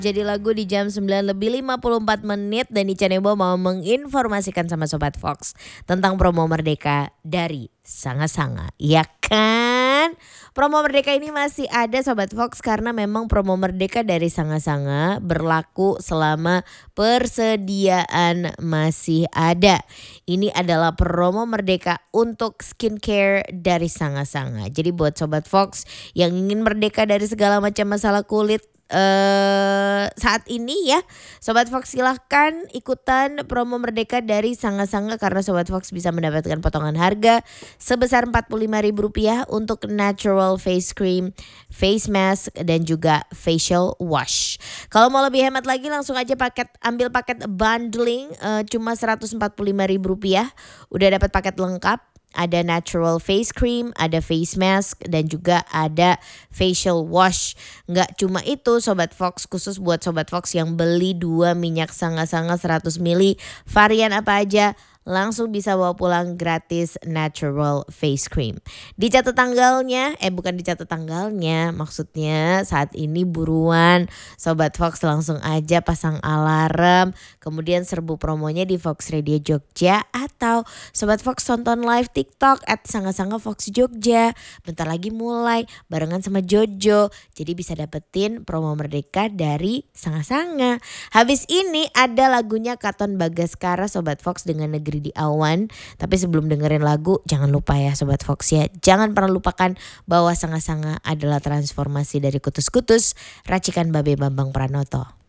Jadi lagu di jam 9 lebih 54 menit dan Ica Nebo mau menginformasikan sama Sobat Fox tentang promo Merdeka dari Sanga-Sanga. Ya kan? Promo Merdeka ini masih ada Sobat Fox karena memang promo Merdeka dari Sanga-Sanga berlaku selama persediaan masih ada. Ini adalah promo Merdeka untuk skincare dari Sanga-Sanga. Jadi buat Sobat Fox yang ingin merdeka dari segala macam masalah kulit saat ini ya, Sobat Fox silahkan ikutan promo Merdeka dari Sanga-Sanga karena Sobat Fox bisa mendapatkan potongan harga sebesar Rp45.000 untuk natural face cream, face mask dan juga facial wash. Kalau mau lebih hemat lagi langsung aja ambil paket bundling cuma Rp145.000. Udah dapat paket lengkap. Ada natural face cream, ada face mask, dan juga ada facial wash. Nggak cuma itu Sobat Fox, khusus buat Sobat Fox yang beli 2 minyak Sanga-Sanga 100 ml, varian apa aja, langsung bisa bawa pulang gratis natural face cream. Dicatat tanggalnya, maksudnya saat ini buruan Sobat Fox langsung aja pasang alarm, kemudian serbu promonya di Fox Radio Jogja atau Sobat Fox tonton live TikTok @Sanga-Sanga Fox Jogja. Bentar lagi mulai barengan sama Jojo, jadi bisa dapetin promo Merdeka dari Sanga-Sanga. Habis ini ada lagunya Katon Bagaskara Sobat Fox dengan Negeri di Awan. Tapi sebelum dengerin lagu jangan lupa ya Sobat Fox ya, jangan pernah lupakan bahwa Sanga-Sanga adalah transformasi dari kutus-kutus racikan Babe Bambang Pranoto.